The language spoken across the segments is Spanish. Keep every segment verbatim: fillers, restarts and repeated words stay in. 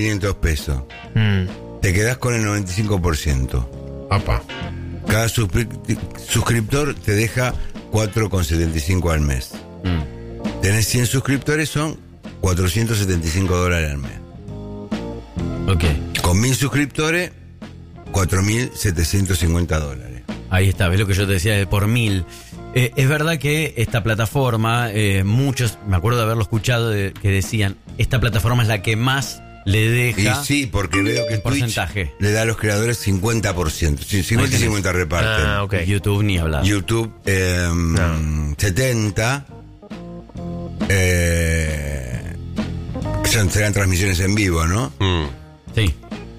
quinientos pesos. Mm. Te quedás con el noventa y cinco por ciento. Apa. Cada suscri- suscriptor te deja cuatro con setenta y cinco al mes. Mm. Tenés cien suscriptores, son cuatrocientos setenta y cinco dólares al mes. Ok. Con mil suscriptores, cuatro mil setecientos cincuenta dólares. Ahí está, ves lo que yo te decía de por mil. Eh, es verdad que esta plataforma, eh, muchos, me acuerdo de haberlo escuchado, de, que decían, esta plataforma es la que más le deja. Y sí, porque veo que Twitch porcentaje le da a los creadores cincuenta por ciento. cincuenta y cincuenta reparten. Ah, okay. YouTube ni hablar. YouTube eh, no. setenta. Eh, serán transmisiones en vivo, ¿no? Mm. Sí.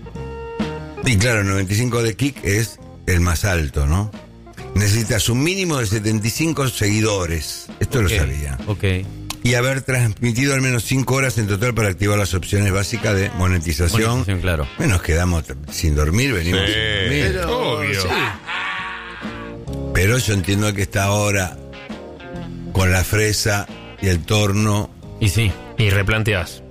Y claro, noventa y cinco de Kik es el más alto, ¿no? Necesitas un mínimo de setenta y cinco seguidores. Esto okay. lo sabía. Ok. Y haber transmitido al menos cinco horas en total para activar las opciones básicas de monetización. Monetización, claro. Nos quedamos sin dormir, venimos sí, sin dormir. Pero, obvio. Sí. Pero yo entiendo que está ahora con la fresa y el torno. Y sí, y replanteás.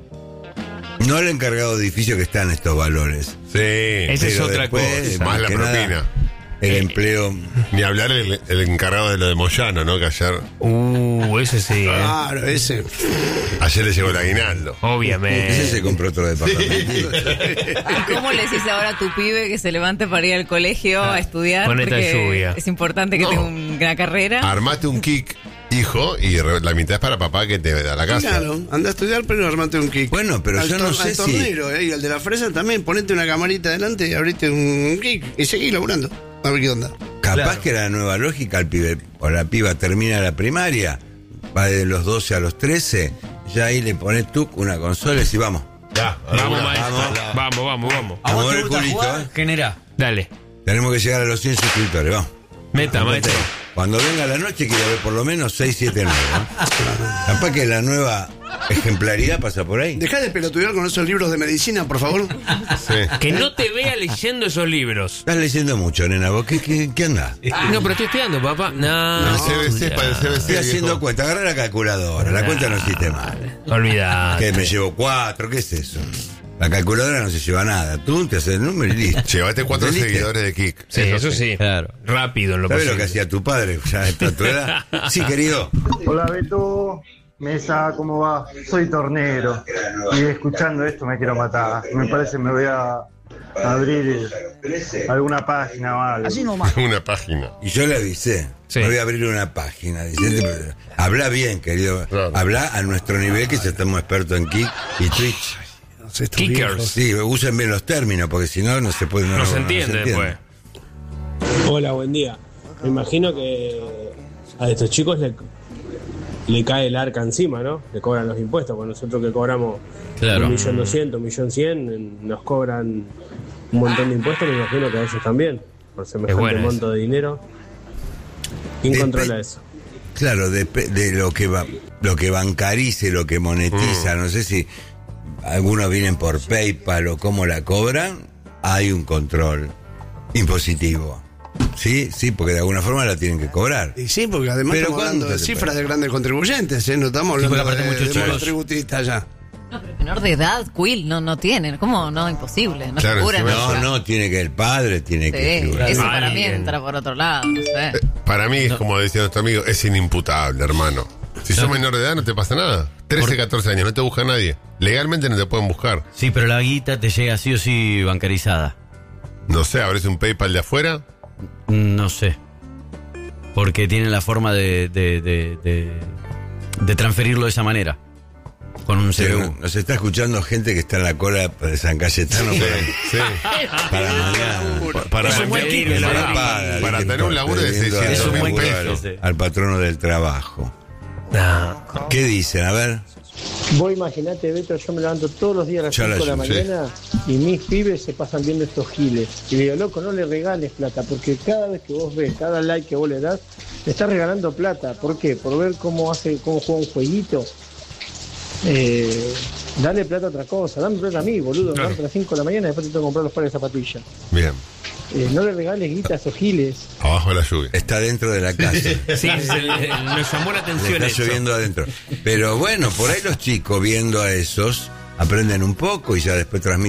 No el encargado de edificio que está en estos valores. Sí. Esa es otra después, cosa. Más la propina. Nada, el eh, empleo. Ni hablar el, el encargado de lo de Moyano, ¿no? Que ayer. Uh, ese sí. Claro, eh. ese. Ayer le llegó el aguinaldo. Obviamente. Ese se compró otro departamento. ¿Y cómo le decís ahora a tu pibe que se levante para ir al colegio ah, a estudiar? Ponete porque lluvia. Es importante que no. tenga una carrera. Armate un Kik, hijo, y la mitad es para papá que te da la casa. Claro, anda a estudiar, pero armate un Kik. Bueno, pero al yo no tor- sé al si... tornero, eh, y al de la fresa también, ponete una camarita adelante y abrite un Kik y seguí laburando. A ver qué onda. Capaz claro. que la nueva lógica, el pibe o la piba termina la primaria, va de los doce a los trece, ya ahí le pones tú una consola y decís, vamos. Ya, Vamos, maestro. vamos. Vamos, vamos, vamos. ¿A vos Vamos a te ver el gusta culito, jugar? ¿eh? Genera. Dale. Tenemos que llegar a los cien suscriptores, vamos. Meta, maestro. Cuando venga la noche quiero ver por lo menos seis, siete, nueve. Capaz que la nueva ejemplaridad pasa por ahí. Dejá de pelotudear con esos libros de medicina, por favor. Sí. Que no te vea leyendo esos libros. Estás leyendo mucho, nena. ¿Vos qué, qué, qué andás? No, pero estoy estudiando, papá. No, El C B C ya. para el C B C. Estoy haciendo viejo. cuenta. Agarra la calculadora. La cuenta no existe mal. Olvidate. ¿Qué? Me llevo cuatro. ¿Qué es eso? La calculadora no se lleva nada. Tú te haces el número y listo. Llevaste cuatro ¿Entendiste? seguidores de Kik. Sí, eso sí. Claro. Rápido en lo ¿Sabes posible. lo que hacía tu padre? Ya a tu edad. Sí, querido. Hola Beto, Mesa, ¿cómo va? Soy tornero y escuchando esto me quiero matar. Me parece que me voy a abrir alguna página o algo. Así nomás. Una página. Y yo le avisé. Sí. Me voy a abrir una página. Dice, habla bien, querido. Claro. Habla a nuestro nivel, que ya estamos expertos en Kik y Twitch. Kickers. Sí, usen bien los términos, porque si no, no se puede. No, No, se no entiende después. Hola, buen día. Me imagino que a estos chicos le, le cae el arca encima, ¿no? Le cobran los impuestos, con nosotros que cobramos Claro. un millón doscientos, un millón cien, nos cobran un montón de impuestos, me imagino que a ellos también, por semejante bueno monto de dinero. ¿Quién Depe- controla eso? Claro, de, de lo que va, lo que bancarice, lo que monetiza, Mm. no sé si algunos vienen por PayPal o cómo la cobran, hay un control impositivo. Sí, sí, porque de alguna forma la tienen que cobrar. Y sí, porque además Pero estamos hablando ¿cuánto de te cifras parece? de grandes contribuyentes, ¿eh? No estamos Sí, hablando porque de, aparte de muchos chicos- monotributistas ya. No, pero menor de edad, Quill, no, no tienen. ¿Cómo? No, imposible. No Claro, se curan. encima- No, no, tiene que el padre, tiene Sí, que figurar. eso para mí Alguien. entra por otro lado, no sé. Eh, Para mí es como decía nuestro amigo, es inimputable, hermano. Si sos menor de edad no te pasa nada. trece, catorce años, no te busca nadie. Legalmente no te pueden buscar. Sí, pero la guita te llega sí o sí bancarizada. No sé, abrís un PayPal de afuera. No sé. Porque tienen la forma de, de, de, de, de transferirlo de esa manera. Con un C B U. Nos está escuchando gente que está en la cola de San Cayetano para, Sí. para mañana. Pa- Para, Es un buen pedir- kit, para- la para, ¿viste? tener un laburo de Pidiendo seiscientos Es un mil buen kit, pesos. ese. al patrono del trabajo. No. ¿Qué dicen? A ver. Vos imaginate, Beto, yo me levanto todos los días a las Ya la cinco de la sé. mañana y mis pibes se pasan viendo estos giles. Y le digo, loco, no le regales plata, porque cada vez que vos ves, cada like que vos le das, le estás regalando plata. ¿Por qué? Por ver cómo hace, cómo juega un jueguito. Eh, dale plata a otra cosa, dame plata a mí, boludo. Claro. Me levanto a las cinco de la mañana y después te tengo que comprar los pares de zapatillas. Bien, Eh, no le regales guita a esos giles. abajo de la lluvia. Está dentro de la casa. Sí, se le- nos llamó la Le atención está eso. lloviendo adentro. Pero bueno, por ahí los chicos viendo a esos aprenden un poco y ya después transmiten